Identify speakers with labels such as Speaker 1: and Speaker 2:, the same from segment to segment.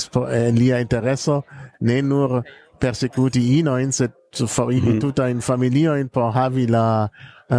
Speaker 1: lia intereso ne nur persecuti inoin, sed forigi tuta in familioin por havi la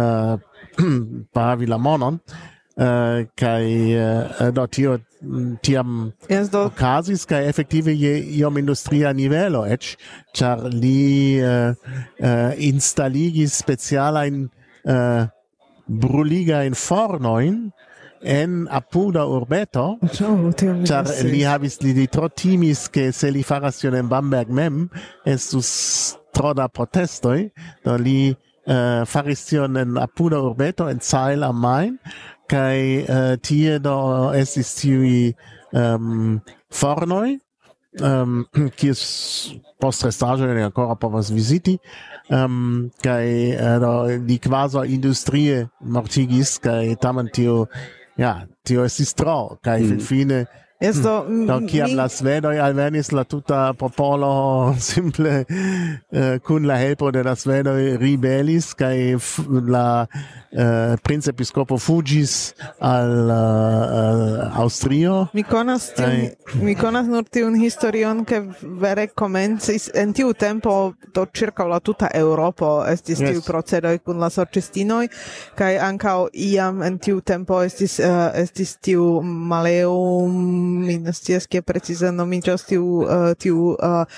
Speaker 1: monon, kai do tio tiam okazis, kai effektive iom industria nivelo ec, char li installigis specialain bruligain fornoin en apuda urbeto, char li tro timis che se li faras tion en Bamberg mem, estus tro da protestoi, do li faris tion en apuda urbeto, en Zeil am Main, kai tie do estis tiui fornoi, kies post restaggio ne ancora povas visiti, kai li quasi industrie mortigis, kai tamen tio estis tro, kai fine kiam la svedoj alvenis, la tuta popolo simple kun la helpo de la svedoj ribelis, kai la princepiskopo fugis al Austrio.
Speaker 2: Mi konas nur tiun historion, ke vere komencis en tiu tempo do circa la tuta Europo estis tiu procedoj kun la sorĉistinoj, kaj ankaŭ iam en tiu tempo estis tiu Maleum, mi ne scias kie precize nomiĝas tiu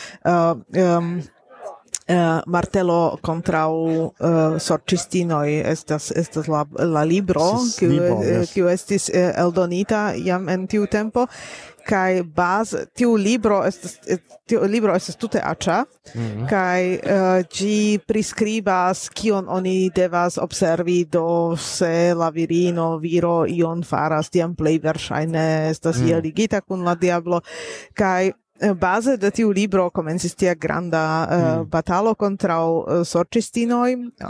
Speaker 2: martelo kontraŭ sorĉistinoj, estas la libro kiu estis eldonita jam en tiu tempo, kaj tiu libro estas tute aĉa, kaj ĝi priskribas kion oni devas observi, do se la viro ion faras, tiam plej verŝajne estas ie ligita kun la diablo, kaj base de tiu libro komencis tia granda batalo kontraŭ sorĉistinoj,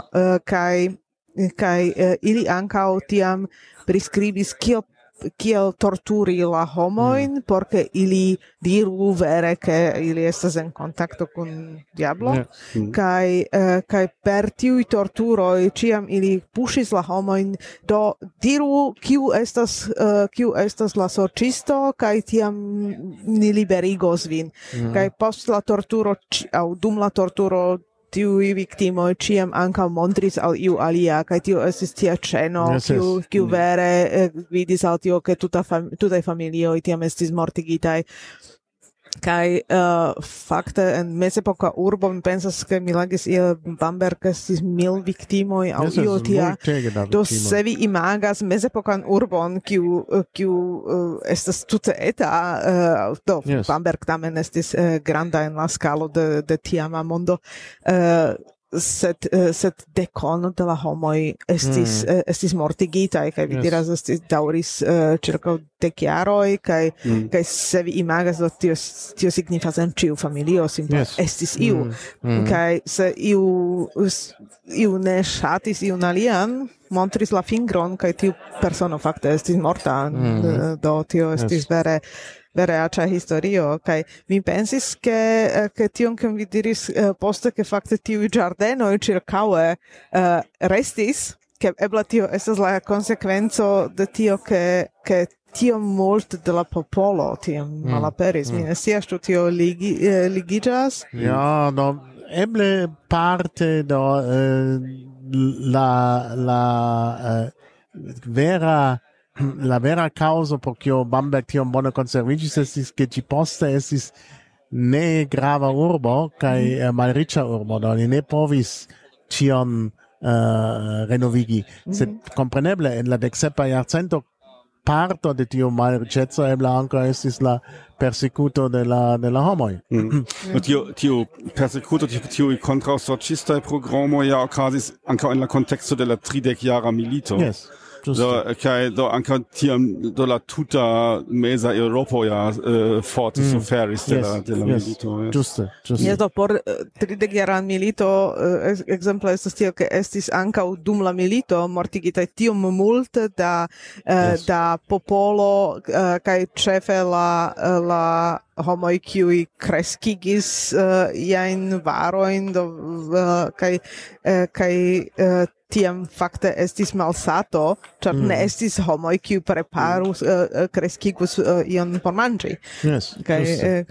Speaker 2: kaj ili ankaŭ tiam priskribis kiel torturi la homojn, por ke ili diru vere ke ili estas en kontakto kun diablo, kaj per tiuj torturoj ĉiam ili puŝis la homojn, do diru kiu estas la sorĉisto, kaj tiam ni liberigos vin. Kaj post la torturo aŭ dum la torturo tiuj viktimoj ĉiam ankaŭ montris al iu alia, kaj tio estis tia ĉeno, kiu vere vidis al tio, ke tutaj familioj tiam estis mortigitaj. Kaj fakte en mezepoka urbo mi pensas, ke mi legis Bamberg estis 1000 viktimoj aŭ io tia. Do se vi imagas mezepokan urbon kiu estas tute eta, Bamberg tamen estis granda en la skalo de tiama mondo, sed dekon de la homoj estis mortigitaj, kaj vi diras, estis daŭris ĉirkaŭ 10 jaroj, kaj se vi imagas, tio signifas en ĉiu familio simple estis iu, kaj se iu ne ŝatis iun alian, montris la fingron, kaj tiu persono fakte estis morta, do tio estis vere aĉa historio, kaj mi pensis ke tion kion vi diris poste, ke fakte tiuj ĝardenoj ĉirkaŭe restis, ke eble tio estas la konsekvenco de tio, ke tiom multe de la popolo tiam malaperis. Mi ne scias, ĉu tio ligiĝas?
Speaker 1: Ja, do eble parte do la vera causa por kio Bamberg tiom bone konserviĝis estis, ke ĝi poste estis ne grava urbo kaj malriĉa urbo, do ni ne povis ĉion renovigi. Sed kompreneble en la 17. jarcento parto de tiu malriĉeco eble ankaŭ estis la persekuto de la homoj.
Speaker 3: Tiu persekuto, tiuj kontraŭsorĉistaj programoj ja okazis ankaŭ en la konteksto de la 30-jara milito. Do ankaŭ tiam do la tuta meza Eŭropo forte suferis de la milito.
Speaker 1: Ĝuste.
Speaker 2: Do por 30-jara milito ekzemple estas tio, ke estis ankaŭ dum la milito mortigitaj tiom multe da popolo, kaj ĉefe la homoj, kiuj kreskigis iajn varojn, kaj tiam fakte estis malsato, ĉar ne estis homoj, kiu preparus kreskigus ion por manĝi.